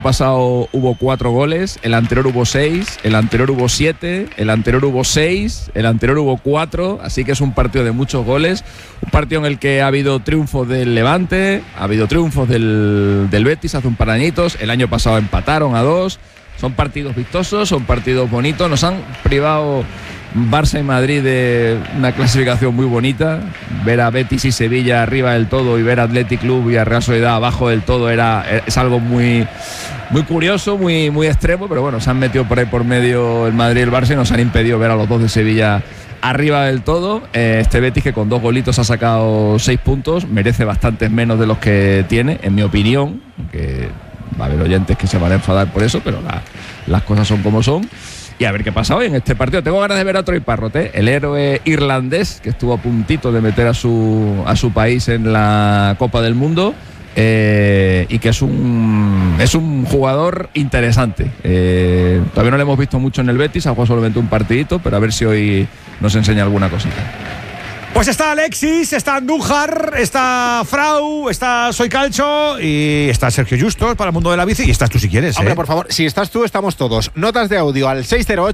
pasado hubo 4 goles, el anterior hubo 6, el anterior hubo 7, el anterior hubo 6, el anterior hubo 4, así que es un partido de muchos goles, un partido en el que ha habido triunfos del Levante, ha habido triunfos del Betis hace un par de añitos, el año pasado empataron a 2, son partidos vistosos, son partidos bonitos, nos han privado Barça y Madrid de una clasificación muy bonita. Ver a Betis y Sevilla arriba del todo y ver a Athletic Club y a Real Sociedad abajo del todo es algo muy, muy curioso, muy, muy extremo, pero bueno, se han metido por ahí por medio el Madrid y el Barça y nos han impedido ver a los dos de Sevilla arriba del todo. Este Betis, que con 2 golitos ha sacado 6 puntos, merece bastantes menos de los que tiene, en mi opinión, que va a haber oyentes que se van a enfadar por eso, pero las cosas son como son. Y a ver qué pasa hoy en este partido. Tengo ganas de ver a Troy Parrott, el héroe irlandés que estuvo a puntito de meter a su país en la Copa del Mundo, y que es un jugador interesante. Todavía no lo hemos visto mucho en el Betis, ha jugado solamente un partidito, pero a ver si hoy nos enseña alguna cosita. Pues está Alexis, está Andújar, está Frau, está Soy Calcho y está Sergio Justos para el mundo de la bici, y estás tú si quieres. Hombre, por favor, si estás tú, estamos todos. Notas de audio al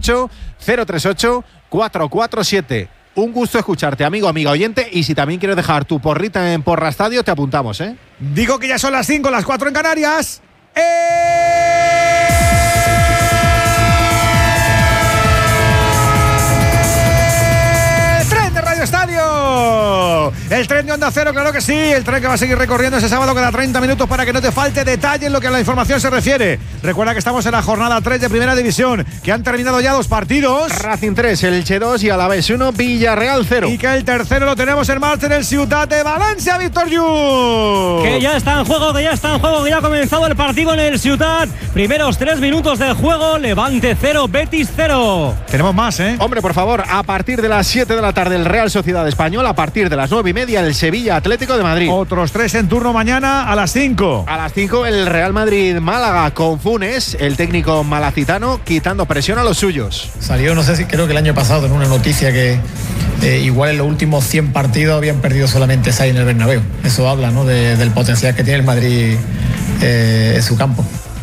608-038-447. Un gusto escucharte, amigo, amiga oyente, y si también quieres dejar tu porrita en Porra Estadio, te apuntamos, ¿eh? Digo que ya son las 5, las 4 en Canarias. Estadio, el tren de Onda Cero, claro que sí, el tren que va a seguir recorriendo ese sábado cada 30 minutos para que no te falte detalle en lo que a la información se refiere. Recuerda que estamos en la jornada 3 de Primera División, que han terminado ya 2 partidos. Racing 3, Elche 2 y Alavés 1, Villarreal 0. Y que el tercero lo tenemos en marcha en el Ciutat de Valencia, Víctor Yu. Que ya está en juego, que ya ha comenzado el partido en el Ciutat. Primeros 3 minutos del juego, Levante 0, Betis 0. Tenemos más, ¿eh? Hombre, por favor, a partir de las 7 de la tarde el Real Sociedad Español, a partir de las 9:30 el Sevilla Atlético de Madrid. Otros 3 en turno mañana a las 5. A las 5 el Real Madrid Málaga con Funes, el técnico malacitano, quitando presión a los suyos. Salió, no sé si creo que el año pasado en una noticia que igual en los últimos 100 partidos habían perdido solamente 6 en el Bernabéu. Eso habla, ¿no?, del potencial que tiene el Madrid en su campo.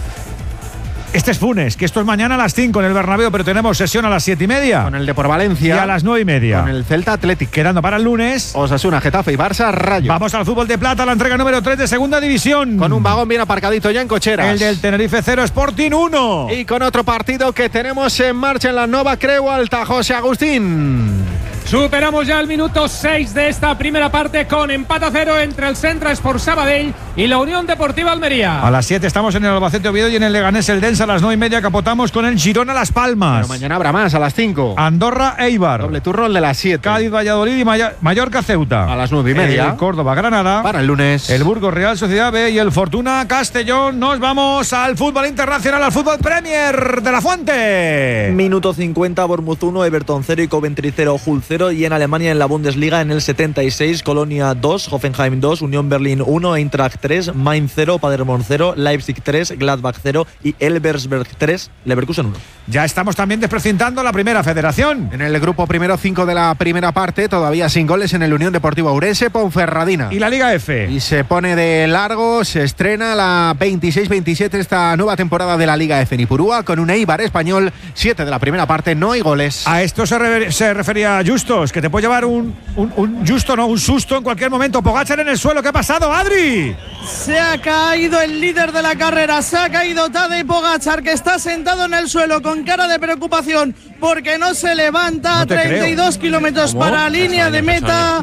Este es Funes, que esto es mañana a las 5 en el Bernabéu, pero tenemos sesión a las 7:30. Con el Depor Valencia. Y a las 9:30. Con el Celta Athletic. Quedando para el lunes Osasuna, Getafe y Barça, Rayo. Vamos al fútbol de plata, la entrega número 3 de Segunda División. Con un vagón bien aparcadito ya en cocheras. El del Tenerife 0, Sporting 1. Y con otro partido que tenemos en marcha en la Nova Creu, Alta José Agustín. Superamos ya el minuto 6 de esta primera parte con empate a 0 entre el Centre Esport Sabadell y la Unión Deportiva Almería. A las 7 estamos en el Albacete Oviedo y en el Leganés el Densa. A las 9:30 capotamos con el Girona Las Palmas. Pero mañana habrá más, a las 5. Andorra Eibar. Doble turno el de las 7. Cádiz Valladolid y Mallorca Ceuta. A las 9:30. El Córdoba Granada. Para el lunes. El Burgos Real Sociedad B y el Fortuna Castellón. Nos vamos al fútbol internacional, al fútbol Premier de la Fuente. Minuto 50, Bournemouth 1, Everton 0 y Coventry 0, Hull 0. Y en Alemania, en la Bundesliga, en el 76, Colonia 2, Hoffenheim 2, Unión Berlín 1, Eintracht 3, Mainz 0, Paderborn 0, Leipzig 3, Gladbach 0 y Elversberg 3, Leverkusen 1. Ya estamos también desprecintando la Primera Federación. En el grupo primero 5 de la primera parte, todavía sin goles en el Unión Deportiva Ourense, Ponferradina. Y la Liga F. Y se pone de largo, se estrena la 26-27 esta nueva temporada de la Liga F en Ipurúa, con un Eibar Español, 7 de la primera parte, no hay goles. A esto se refería Justos, que te puede llevar un susto en cualquier momento. Pogačar en el suelo, ¿qué ha pasado, Adri? Se ha caído el líder de la carrera, se ha caído Tadej Pogačar, que está sentado en el suelo con cara de preocupación porque no se levanta. No 32 kilómetros para línea de meta.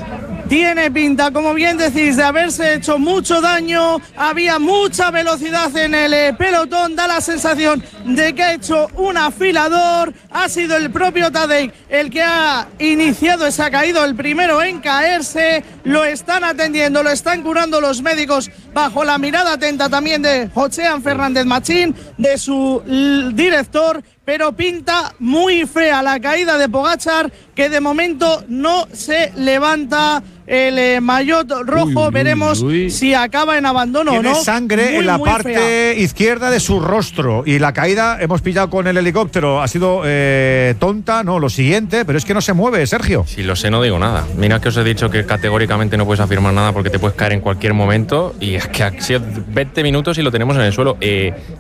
Tiene pinta, como bien decís, de haberse hecho mucho daño. Había mucha velocidad en el pelotón. Da la sensación de que ha hecho un afilador. Ha sido el propio Tadej el que ha iniciado, se ha caído el primero en caerse. Lo están atendiendo, lo están curando los médicos bajo la mirada atenta también de Josean Fernández Machín, de su director. Pero pinta muy fea la caída de Pogačar, que de momento no se levanta el maillot rojo. Veremos si acaba en abandono o no. Tiene sangre en la parte izquierda de su rostro. Y la caída, hemos pillado con el helicóptero, ha sido tonta, no, lo siguiente, pero es que no se mueve, Sergio. Si lo sé, no digo nada. Mira que os he dicho que categóricamente no puedes afirmar nada porque te puedes caer en cualquier momento y que ha sido 20 minutos y lo tenemos en el suelo.